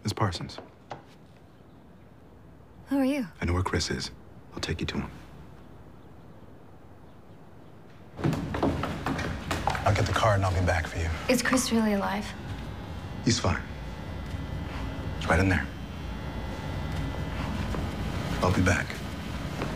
Miss Parsons. Who are you? I know where Chris is. I'll take you to him. I'll get the car and I'll be back for you. Is Chris really alive? He's fine. It's right in there. I'll be back.